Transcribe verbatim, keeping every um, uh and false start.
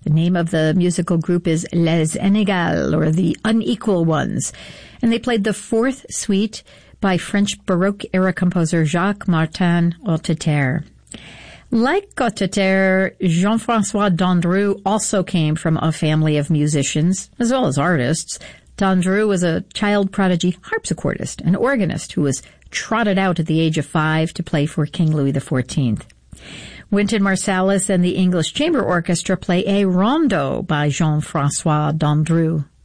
The name of the musical group is Les Inégales, or the Unequal Ones, and they played the fourth suite by French Baroque-era composer Jacques-Martin Hotteterre. Like Hotteterre, Jean-François Dandru also came from a family of musicians, as well as artists. Dandru was a child prodigy harpsichordist and organist who was trotted out at the age of five to play for King Louis the fourteenth. Wynton Marsalis and the English Chamber Orchestra play a rondo by Jean-François Dandru.